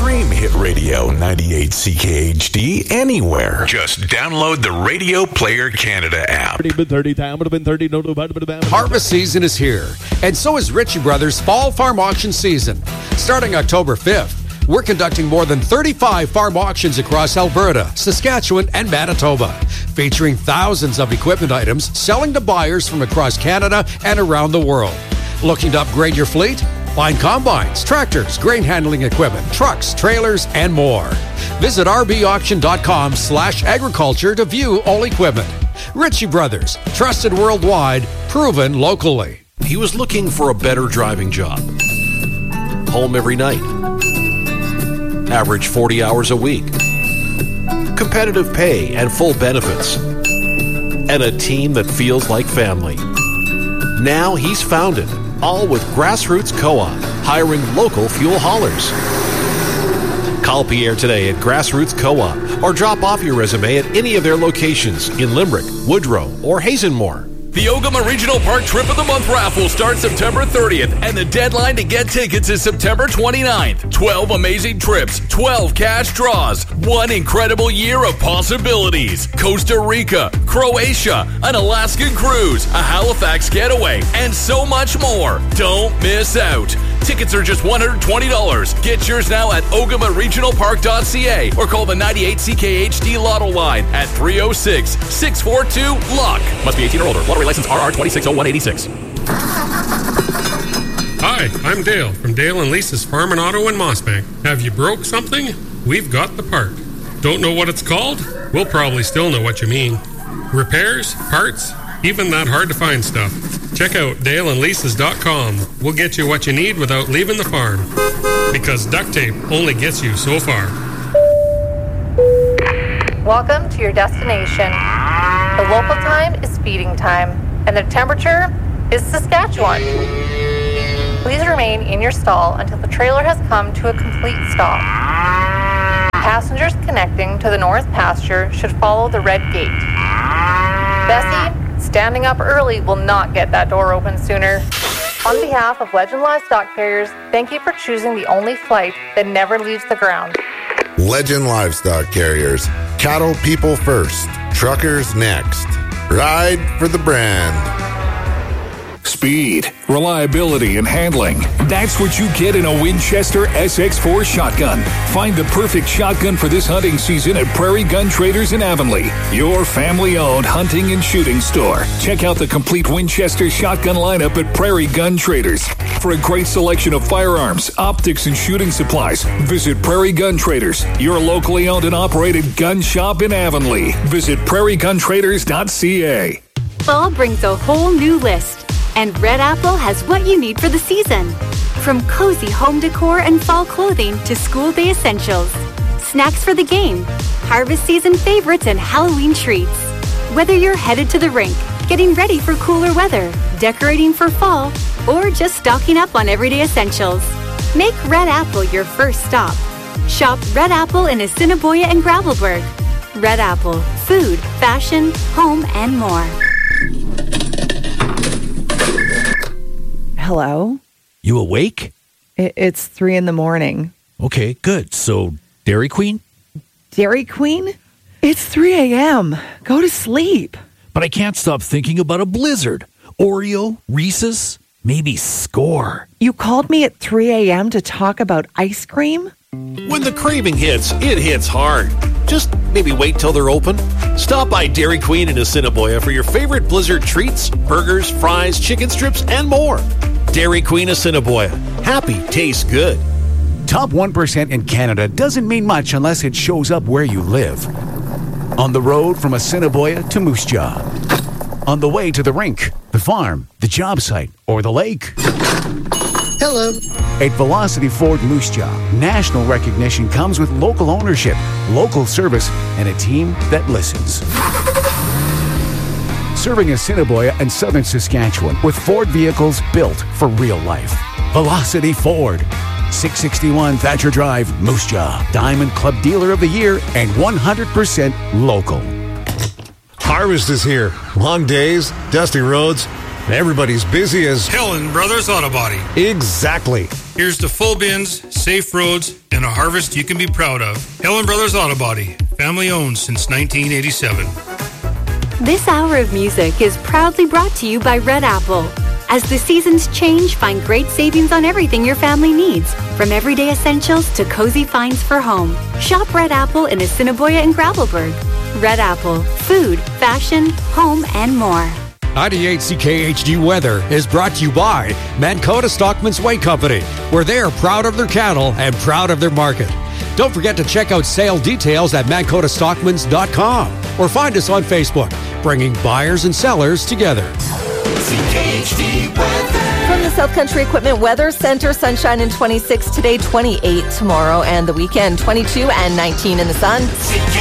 Stream Hit Radio 98 CKHD anywhere. Just download the Radio Player Canada app. Harvest season is here, and so is Ritchie Brothers' Fall Farm Auction season. Starting October 5th, we're conducting more than 35 farm auctions across Alberta, Saskatchewan, and Manitoba, featuring thousands of equipment items selling to buyers from across Canada and around the world. Looking to upgrade your fleet? Find combines, tractors, grain handling equipment, trucks, trailers, and more. Visit rbauction.com/agriculture to view all equipment. Ritchie Brothers, trusted worldwide, proven locally. He was looking for a better driving job. Home every night. Average 40 hours a week. Competitive pay and full benefits. And a team that feels like family. Now he's found it, all with Grassroots Co-op, hiring local fuel haulers. Call Pierre today at Grassroots Co-op or drop off your resume at any of their locations in Limerick, Woodrow, or Hazenmore. The Ogama Regional Park Trip of the Month raffle starts September 30th, and the deadline to get tickets is September 29th. 12 amazing trips, 12 cash draws, one incredible year of possibilities. Costa Rica, Croatia, an Alaskan cruise, a Halifax getaway, and so much more. Don't miss out. Tickets are just $120. Get yours now at ogamaregionalpark.ca or call the 98 CKHD Lotto line at 306-642-LOCK. Must be 18 or older. Lottery license RR 260186. Hi, I'm Dale from Dale and Lisa's Farm and Auto in Mossbank. Have you broke something? We've got the part. Don't know what it's called? We'll probably still know what you mean. Repairs, parts, even that hard to find stuff. Check out daleandlisas.com. We'll get you what you need without leaving the farm. Because duct tape only gets you so far. Welcome to your destination. The local time is feeding time, and the temperature is Saskatchewan. Please remain in your stall until the trailer has come to a complete stop. Passengers connecting to the north pasture should follow the red gate. Bessie, standing up early will not get that door open sooner. On behalf of Legend Livestock Carriers, thank you for choosing the only flight that never leaves the ground. Legend Livestock Carriers. Cattle people first. Truckers next. Ride for the brand. Speed, reliability, and handling. That's what you get in a Winchester SX4 shotgun. Find the perfect shotgun for this hunting season at Prairie Gun Traders in Avonlea, your family-owned hunting and shooting store. Check out the complete Winchester shotgun lineup at Prairie Gun Traders. For a great selection of firearms, optics, and shooting supplies, visit Prairie Gun Traders, your locally owned and operated gun shop in Avonlea. Visit prairieguntraders.ca. Fall brings a whole new list. And Red Apple has what you need for the season. From cozy home decor and fall clothing to school day essentials. Snacks for the game, harvest season favorites, and Halloween treats. Whether you're headed to the rink, getting ready for cooler weather, decorating for fall, or just stocking up on everyday essentials, make Red Apple your first stop. Shop Red Apple in Assiniboia and Gravelbourg. Red Apple, food, fashion, home, and more. Hello? You awake? It's 3 a.m. Okay, good. So, Dairy Queen? Dairy Queen? It's 3 a.m. Go to sleep. But I can't stop thinking about a blizzard. Oreo, Reese's, maybe Score. You called me at 3 a.m. to talk about ice cream? When the craving hits, it hits hard. Just maybe wait till they're open. Stop by Dairy Queen in Assiniboia for your favorite blizzard treats, burgers, fries, chicken strips, and more. Dairy Queen Assiniboia. Happy tastes good. Top 1% in Canada doesn't mean much unless it shows up where you live. On the road from Assiniboia to Moose Jaw. On the way to the rink, the farm, the job site, or the lake. Hello. At Velocity Ford Moose Jaw, national recognition comes with local ownership, local service, and a team that listens. Serving Assiniboia and southern Saskatchewan with Ford vehicles built for real life. Velocity Ford. 661 Thatcher Drive, Moose Jaw. Diamond Club Dealer of the Year and 100% local. Harvest is here. Long days, dusty roads, Everybody's busy as Helen Brothers Auto Body. Exactly. Here's to full bins, safe roads, and a harvest you can be proud of. Helen Brothers Auto Body, family owned since 1987. This hour of music is proudly brought to you by Red Apple. As the seasons change, find great savings on everything your family needs, from everyday essentials to cozy finds for home. Shop Red Apple in Assiniboia and Gravelburg. Red Apple, food, fashion, home, and more. 98 CKHD Weather is brought to you by Mankota Stockman's Way Company, where they are proud of their cattle and proud of their market. Don't forget to check out sale details at mankotastockmans.com or find us on Facebook, bringing buyers and sellers together. CKHD Weather. From the South Country Equipment Weather Center, sunshine in 26 today, 28 tomorrow, and the weekend 22 and 19 in the sun.